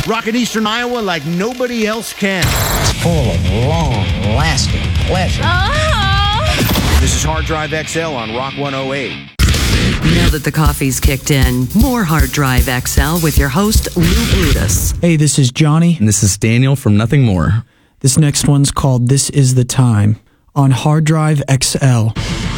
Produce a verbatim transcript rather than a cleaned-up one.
Rocking Eastern Iowa like nobody else can. It's full of long-lasting pleasure. Oh. This is Hard Drive X L on Rock one oh eight. Now that the coffee's kicked in, more Hard Drive X L with your host, Lou Brutus. Hey, this is Johnny. And this is Daniel from Nothing More. This next one's called This Is the Time on Hard Drive X L.